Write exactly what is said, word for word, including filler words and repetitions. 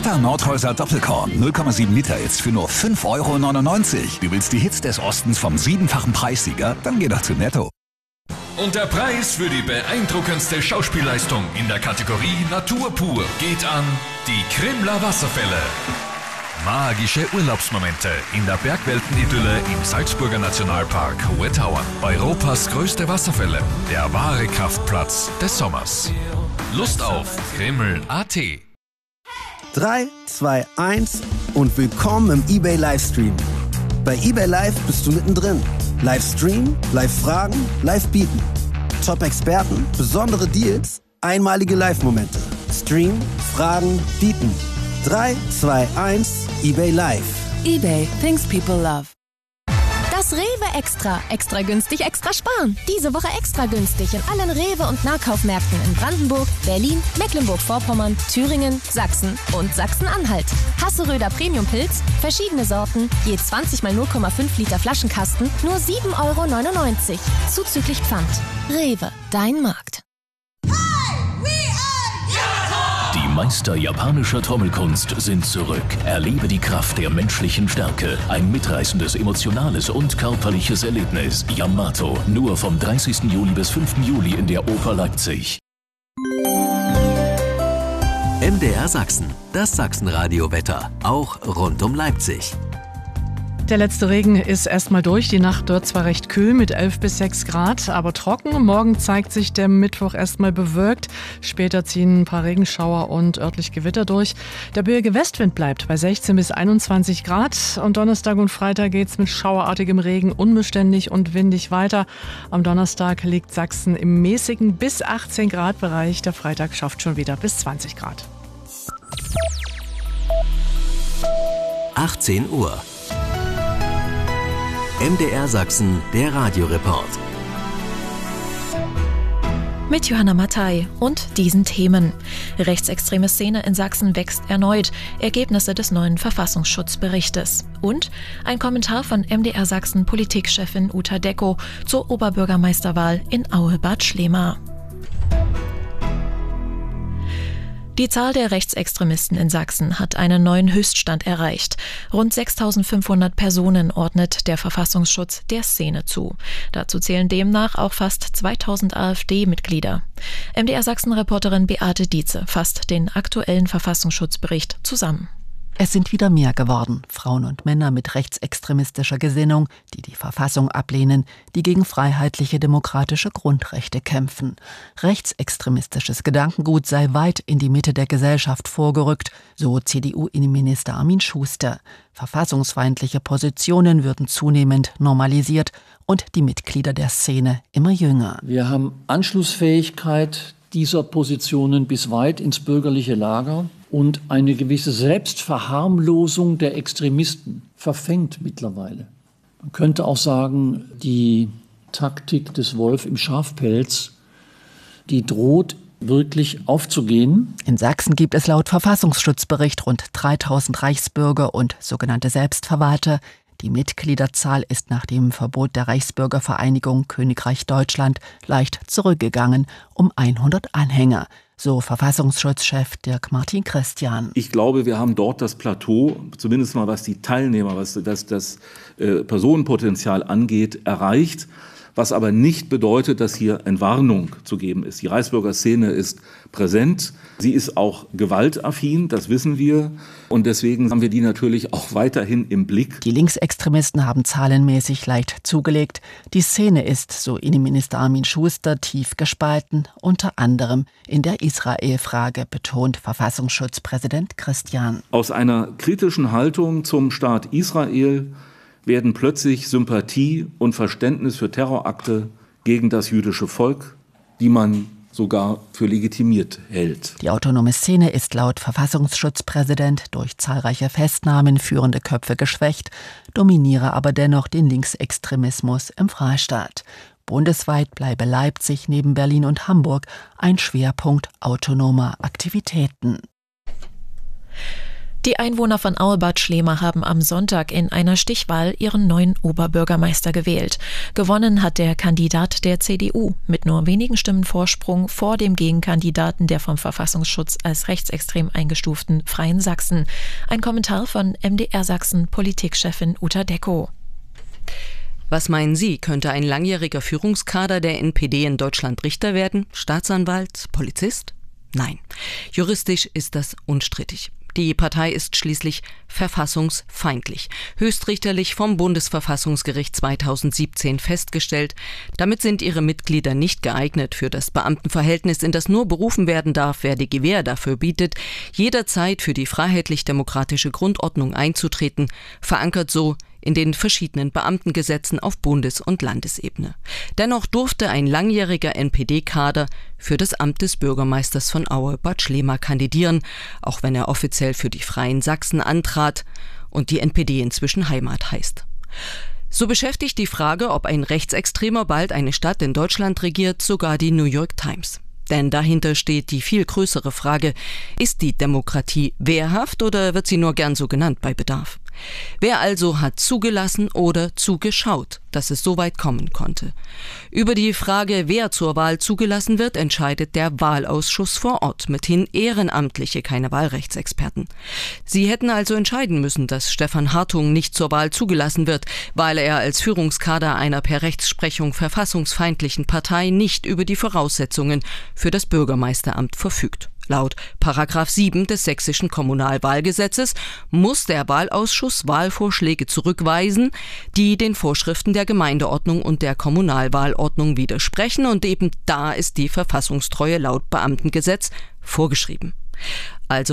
Vita Nordhäuser Doppelkorn, null Komma sieben Liter jetzt für nur fünf Euro neunundneunzig. Du willst die Hits des Ostens vom siebenfachen Preissieger? Dann geh doch zu Netto. Und der Preis für die beeindruckendste Schauspielleistung in der Kategorie Natur pur geht an die Krimler Wasserfälle. Magische Urlaubsmomente in der Bergweltenidylle im Salzburger Nationalpark Hohe Tauern. Europas größte Wasserfälle, der wahre Kraftplatz des Sommers. Lust auf Krimml punkt a t. drei, zwei, eins und willkommen im eBay Livestream. Bei eBay Live bist du mittendrin. Livestream, Live-Fragen, Live-Bieten. Top-Experten, besondere Deals, einmalige Live-Momente. Stream, Fragen, Bieten. drei, zwei, eins, eBay Live. eBay, things people love. Das Rewe Extra. Extra günstig, extra sparen. Diese Woche extra günstig in allen Rewe- und Nahkaufmärkten in Brandenburg, Berlin, Mecklenburg-Vorpommern, Thüringen, Sachsen und Sachsen-Anhalt. Hasseröder Premium-Pilz, verschiedene Sorten, je zwanzig mal null Komma fünf Liter Flaschenkasten, nur sieben Euro neunundneunzig. Zuzüglich Pfand. Rewe, dein Markt. Die Meister japanischer Trommelkunst sind zurück. Erlebe die Kraft der menschlichen Stärke. Ein mitreißendes, emotionales und körperliches Erlebnis. Yamato. Nur vom dreißigsten Juli bis fünften Juli in der Oper Leipzig. M D R Sachsen. Das Sachsenradio-Wetter. Auch rund um Leipzig. Der letzte Regen ist erstmal durch. Die Nacht dort zwar recht kühl mit elf bis sechs Grad, aber trocken. Morgen zeigt sich der Mittwoch erstmal bewölkt. Später ziehen ein paar Regenschauer und örtlich Gewitter durch. Der böige Westwind bleibt bei sechzehn bis einundzwanzig Grad. Und Donnerstag und Freitag geht's mit schauerartigem Regen unbeständig und windig weiter. Am Donnerstag liegt Sachsen im mäßigen bis achtzehn Grad Bereich. Der Freitag schafft schon wieder bis zwanzig Grad. achtzehn Uhr. M D R Sachsen, der Radioreport. Mit Johanna Mattei und diesen Themen. Rechtsextreme Szene in Sachsen wächst erneut. Ergebnisse des neuen Verfassungsschutzberichtes. Und ein Kommentar von M D R Sachsen Politikchefin Uta Decko zur Oberbürgermeisterwahl in Aue-Bad Schlema. Die Zahl der Rechtsextremisten in Sachsen hat einen neuen Höchststand erreicht. Rund sechstausendfünfhundert Personen ordnet der Verfassungsschutz der Szene zu. Dazu zählen demnach auch fast zweitausend AfD-Mitglieder. M D R Sachsen-Reporterin Beate Dietze fasst den aktuellen Verfassungsschutzbericht zusammen. Es sind wieder mehr geworden, Frauen und Männer mit rechtsextremistischer Gesinnung, die die Verfassung ablehnen, die gegen freiheitliche demokratische Grundrechte kämpfen. Rechtsextremistisches Gedankengut sei weit in die Mitte der Gesellschaft vorgerückt, so C D U-Innenminister Armin Schuster. Verfassungsfeindliche Positionen würden zunehmend normalisiert und die Mitglieder der Szene immer jünger. Wir haben Anschlussfähigkeit dieser Positionen bis weit ins bürgerliche Lager. Und eine gewisse Selbstverharmlosung der Extremisten verfängt mittlerweile. Man könnte auch sagen, die Taktik des Wolf im Schafpelz, die droht wirklich aufzugehen. In Sachsen gibt es laut Verfassungsschutzbericht rund dreitausend Reichsbürger und sogenannte Selbstverwahlte. Die Mitgliederzahl ist nach dem Verbot der Reichsbürgervereinigung Königreich Deutschland leicht zurückgegangen, um hundert Anhänger. So Verfassungsschutzchef Dirk Martin Christian. Ich glaube, wir haben dort das Plateau, zumindest mal was die Teilnehmer, was das, das äh, Personenpotenzial angeht, erreicht. Was aber nicht bedeutet, dass hier Entwarnung zu geben ist. Die Reichsbürgerszene ist präsent. Sie ist auch gewaltaffin, das wissen wir. Und deswegen haben wir die natürlich auch weiterhin im Blick. Die Linksextremisten haben zahlenmäßig leicht zugelegt. Die Szene ist, so Innenminister Armin Schuster, tief gespalten. Unter anderem in der Israel-Frage, betont Verfassungsschutzpräsident Christian. Aus einer kritischen Haltung zum Staat Israel werden plötzlich Sympathie und Verständnis für Terrorakte gegen das jüdische Volk, die man sogar für legitimiert hält. Die autonome Szene ist laut Verfassungsschutzpräsident durch zahlreiche Festnahmen führende Köpfe geschwächt, dominiere aber dennoch den Linksextremismus im Freistaat. Bundesweit bleibe Leipzig neben Berlin und Hamburg ein Schwerpunkt autonomer Aktivitäten. Die Einwohner von Auebad Schlema haben am Sonntag in einer Stichwahl ihren neuen Oberbürgermeister gewählt. Gewonnen hat der Kandidat der C D U mit nur wenigen Stimmen Vorsprung vor dem Gegenkandidaten der vom Verfassungsschutz als rechtsextrem eingestuften Freien Sachsen. Ein Kommentar von M D R Sachsen Politikchefin Uta Decko. Was meinen Sie, könnte ein langjähriger Führungskader der N P D in Deutschland Richter werden? Staatsanwalt? Polizist? Nein. Juristisch ist das unstrittig. Die Partei ist schließlich verfassungsfeindlich, höchstrichterlich vom Bundesverfassungsgericht zweitausendsiebzehn festgestellt. Damit sind ihre Mitglieder nicht geeignet für das Beamtenverhältnis, in das nur berufen werden darf, wer die Gewähr dafür bietet, jederzeit für die freiheitlich-demokratische Grundordnung einzutreten, verankert so in den verschiedenen Beamtengesetzen auf Bundes- und Landesebene. Dennoch durfte ein langjähriger N P D-Kader für das Amt des Bürgermeisters von Auebad Schlema kandidieren, auch wenn er offiziell für die Freien Sachsen antrat und die N P D inzwischen Heimat heißt. So beschäftigt die Frage, ob ein Rechtsextremer bald eine Stadt in Deutschland regiert, sogar die New York Times. Denn dahinter steht die viel größere Frage, ist die Demokratie wehrhaft oder wird sie nur gern so genannt bei Bedarf? Wer also hat zugelassen oder zugeschaut, dass es so weit kommen konnte? Über die Frage, wer zur Wahl zugelassen wird, entscheidet der Wahlausschuss vor Ort, mithin Ehrenamtliche, keine Wahlrechtsexperten. Sie hätten also entscheiden müssen, dass Stefan Hartung nicht zur Wahl zugelassen wird, weil er als Führungskader einer per Rechtsprechung verfassungsfeindlichen Partei nicht über die Voraussetzungen für das Bürgermeisteramt verfügt. Laut Paragraph sieben des sächsischen Kommunalwahlgesetzes muss der Wahlausschuss Wahlvorschläge zurückweisen, die den Vorschriften der Gemeindeordnung und der Kommunalwahlordnung widersprechen, und eben da ist die Verfassungstreue laut Beamtengesetz vorgeschrieben. Also